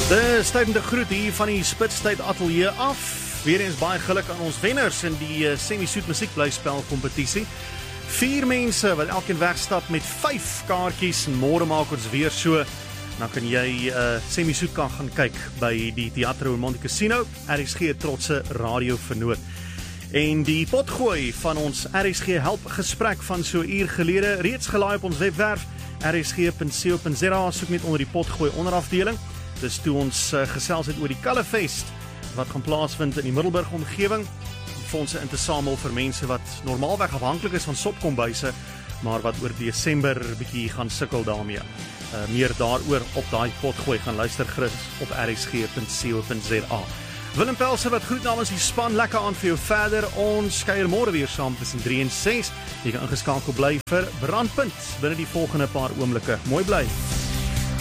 Dis tyd om te groet hier van die Spitstyd Atelier af. Weer eens baie geluk aan ons wenners in die semi-soet musiekblyspel kompetisie. 4 mense wat elkeen wegstap met 5 kaartjies en môre maak ons weer so. Dan kan jy semi-soet kan gaan kyk by die Teatro Monte Cassino, RSG trotse radio vernoot. En die potgooi van ons RSG Help gesprek van so 'n uur gelede reeds gelaai op ons webwerf rsg.co.za, soek net onder die potgooi onderafdeling. Dis toe ons gesels het oor die Kalefest wat gaan plaasvind in die Middelburg omgewing. Fondse in te samel vir mense wat normaalweg afhanklik is van sopkombuise, maar wat oor Desember bietjie gaan sukkel daarmee. Meer daaroor op daai potgooi gaan luister gerus op rsg.co.za. Willem Pelser wat groet namens die span, lekker aan vir jou verder. Ons kuier môre weer saam tussen 3 en 6. Jy kan ingeskakel bly vir Brandpunt binne die volgende paar oomblikke. Mooi bly.